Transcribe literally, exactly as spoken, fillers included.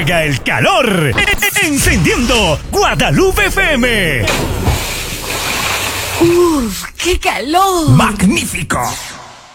llega el calor. Encendiendo Guadalupe F M. ¡Uf, qué calor! ¡Magnífico!